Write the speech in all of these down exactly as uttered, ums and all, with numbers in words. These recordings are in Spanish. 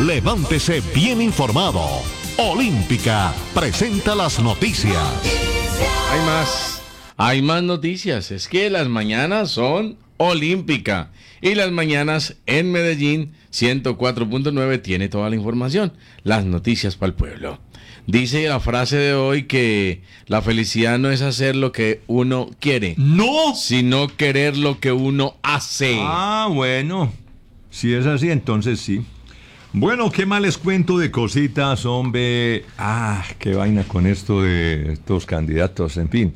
levántese bien informado. Olímpica presenta las noticias. Hay más, hay más noticias. Es que las mañanas son Olímpica y las mañanas en Medellín ciento cuatro punto nueve tiene toda la información, las noticias para el pueblo. Dice la frase de hoy que la felicidad no es hacer lo que uno quiere, no, sino querer lo que uno hace. Ah, bueno, si es así, entonces sí. Bueno, ¿qué más les cuento de cositas, hombre? Ah, qué vaina con esto de estos candidatos, en fin.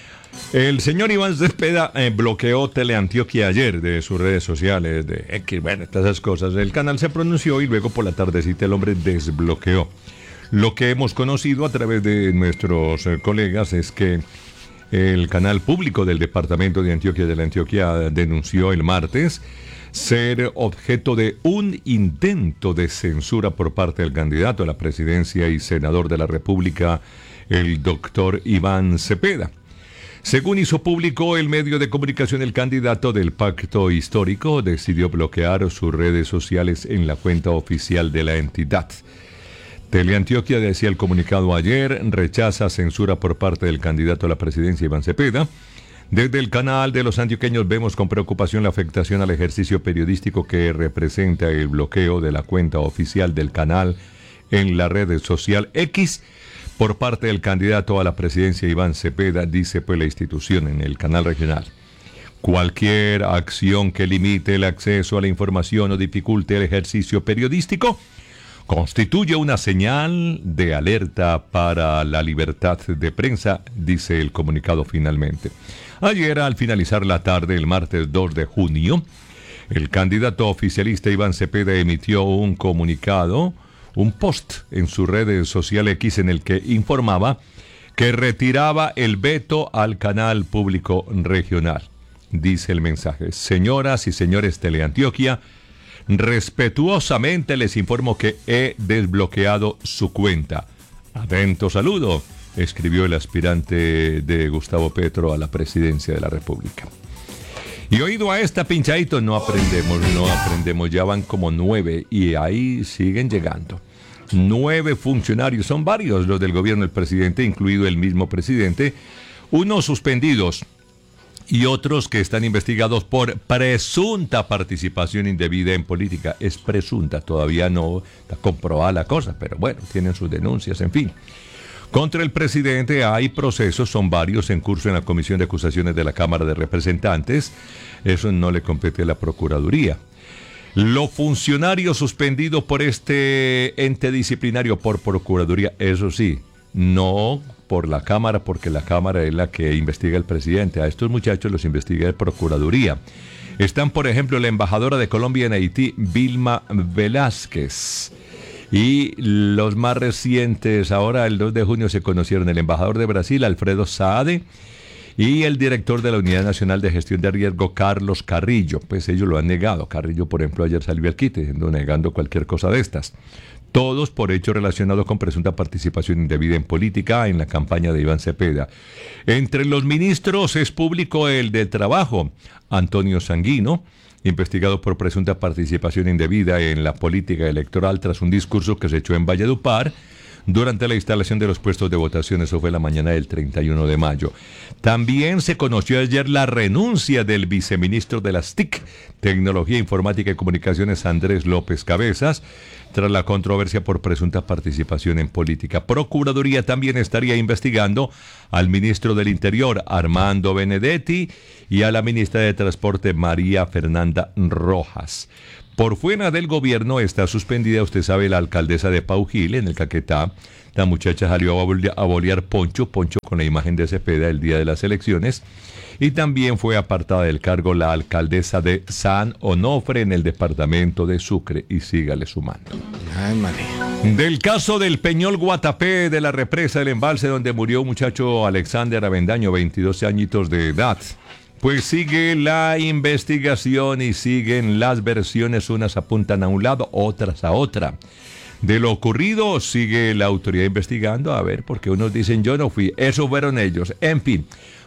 El señor Iván Cepeda eh, bloqueó Teleantioquia ayer de sus redes sociales, de X, bueno, todas esas cosas. El canal se pronunció y luego por la tardecita el hombre desbloqueó. Lo que hemos conocido a través de nuestros eh, colegas es que el canal público del departamento de Antioquia de la Antioquia denunció el martes ser objeto de un intento de censura por parte del candidato a la presidencia y senador de la República, el doctor Iván Cepeda. Según hizo público el medio de comunicación, el candidato del Pacto Histórico decidió bloquear sus redes sociales en la cuenta oficial de la entidad. Teleantioquia, decía el comunicado ayer, rechaza censura por parte del candidato a la presidencia Iván Cepeda. Desde el canal de los antioqueños vemos con preocupación la afectación al ejercicio periodístico que representa el bloqueo de la cuenta oficial del canal en la red social X por parte del candidato a la presidencia Iván Cepeda, dice pues la institución en el canal regional. Cualquier acción que limite el acceso a la información o dificulte el ejercicio periodístico constituye una señal de alerta para la libertad de prensa, dice el comunicado finalmente. Ayer, al finalizar la tarde, el martes dos de junio, el candidato oficialista Iván Cepeda emitió un comunicado, un post en su red social X en el que informaba que retiraba el veto al canal público regional. Dice el mensaje: señoras y señores Teleantioquia, respetuosamente les informo que he desbloqueado su cuenta. Atento saludo, escribió el aspirante de Gustavo Petro a la presidencia de la República. Y oído a esta pinchadito, no aprendemos, no aprendemos, ya van como nueve y ahí siguen llegando. Nueve funcionarios, son varios los del gobierno del presidente, incluido el mismo presidente, unos suspendidos y otros que están investigados por presunta participación indebida en política. Es presunta, todavía no está comprobada la cosa, pero bueno, tienen sus denuncias, en fin. Contra el presidente hay procesos, son varios en curso en la Comisión de Acusaciones de la Cámara de Representantes. Eso no le compete a la Procuraduría. Los funcionarios suspendidos por este ente disciplinario por Procuraduría, eso sí, no por la Cámara, porque la Cámara es la que investiga al presidente. A estos muchachos los investiga la Procuraduría. Están, por ejemplo, la embajadora de Colombia en Haití, Vilma Velázquez. Y los más recientes, ahora el dos de junio se conocieron el embajador de Brasil, Alfredo Saade, y el director de la Unidad Nacional de Gestión de Riesgo, Carlos Carrillo. Pues ellos lo han negado. Carrillo, por ejemplo, ayer salió al quite, negando cualquier cosa de estas. Todos por hechos relacionados con presunta participación indebida en política en la campaña de Iván Cepeda. Entre los ministros es público el de Trabajo, Antonio Sanguino, investigado por presunta participación indebida en la política electoral tras un discurso que se echó en Valledupar durante la instalación de los puestos de votación. Eso fue la mañana del treinta y uno de mayo. También se conoció ayer la renuncia del viceministro de las T I C, Tecnología, Informática y Comunicaciones, Andrés López Cabezas, tras la controversia por presunta participación en política. Procuraduría también estaría investigando al ministro del Interior, Armando Benedetti, y a la ministra de Transporte, María Fernanda Rojas. Por fuera del gobierno está suspendida, usted sabe, la alcaldesa de Paujil, en el Caquetá. La muchacha salió a bolear, a bolear Poncho, Poncho con la imagen de Cepeda el día de las elecciones. Y también fue apartada del cargo la alcaldesa de San Onofre en el departamento de Sucre. Y sígale sumando. Ay, María. Del caso del Peñol Guatapé, de la represa del embalse donde murió un muchacho, Alexander Avendaño, veintidós añitos de edad. Pues sigue la investigación y siguen las versiones, unas apuntan a un lado, otras a otra. De lo ocurrido sigue la autoridad investigando, a ver, porque unos dicen yo no fui, esos fueron ellos. En fin,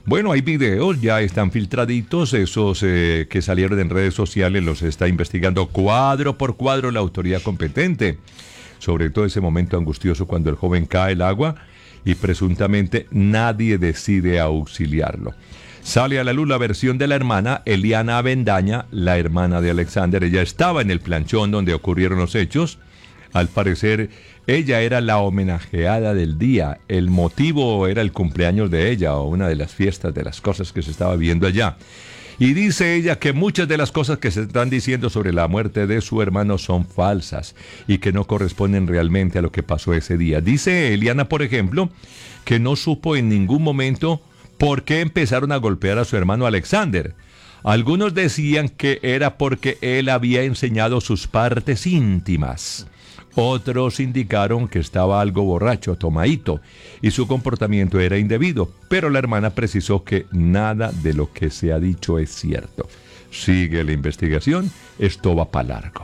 Bueno, hay videos, ya están filtraditos, esos eh, que salieron en redes sociales, los está investigando cuadro por cuadro la autoridad competente. Sobre todo ese momento angustioso cuando el joven cae al agua y presuntamente nadie decide auxiliarlo. Sale a la luz la versión de la hermana, Eliana Avendaña, la hermana de Alexander. Ella estaba en el planchón donde ocurrieron los hechos. Al parecer, ella era la homenajeada del día. El motivo era el cumpleaños de ella o una de las fiestas, de las cosas que se estaba viendo allá. Y dice ella que muchas de las cosas que se están diciendo sobre la muerte de su hermano son falsas y que no corresponden realmente a lo que pasó ese día. Dice Eliana, por ejemplo, que no supo en ningún momento por qué empezaron a golpear a su hermano Alexander. Algunos decían que era porque él había enseñado sus partes íntimas. Otros indicaron que estaba algo borracho, tomadito, y su comportamiento era indebido, pero la hermana precisó que nada de lo que se ha dicho es cierto. Sigue la investigación, esto va para largo.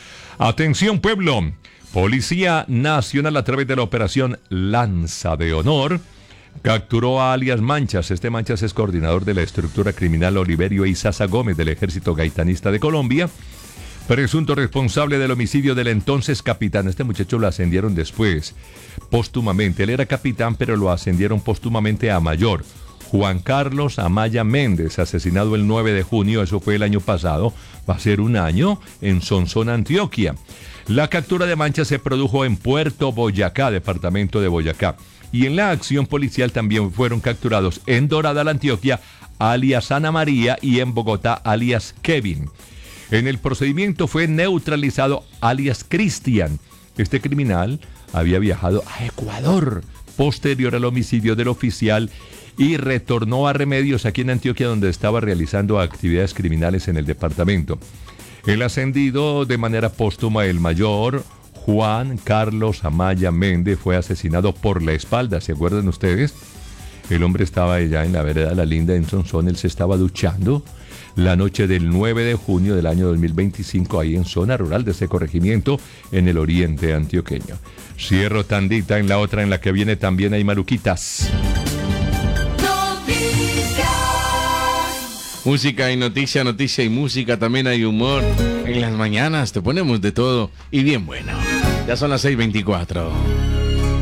Atención pueblo, Policía Nacional a través de la operación Lanza de Honor capturó a alias Manchas. Este Manchas es coordinador de la estructura criminal Oliverio Izaza Gómez del Ejército Gaitanista de Colombia, presunto responsable del homicidio del entonces capitán. Este muchacho lo ascendieron después, póstumamente. Él era capitán, pero lo ascendieron póstumamente a mayor. Juan Carlos Amaya Méndez, asesinado el nueve de junio, eso fue el año pasado, va a ser un año, en Sonsón, Antioquia. La captura de Manchas se produjo en Puerto Boyacá, departamento de Boyacá. Y en la acción policial también fueron capturados en Dorada, la Antioquia, alias Ana María, y en Bogotá, alias Kevin. En el procedimiento fue neutralizado alias Cristian. Este criminal había viajado a Ecuador posterior al homicidio del oficial y retornó a Remedios, aquí en Antioquia, donde estaba realizando actividades criminales en el departamento. El ascendido de manera póstuma, el mayor Juan Carlos Amaya Méndez, fue asesinado por la espalda. ¿Se acuerdan ustedes? El hombre estaba allá en la vereda La Linda, en Sonsón. Él se estaba duchando la noche del nueve de junio del año dos mil veinticinco, ahí en zona rural de ese corregimiento, en el oriente antioqueño. Cierro tandita, en la otra, en la que viene también hay maluquitas. Noticias. Música y noticia, noticia y música, también hay humor. En las mañanas te ponemos de todo y bien bueno. Ya son las seis veinticuatro.